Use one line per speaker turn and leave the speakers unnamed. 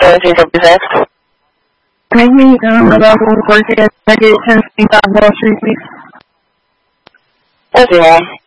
17 Business.
Make me about 4 segregation in Wall Street, please.
Yes, ma'am.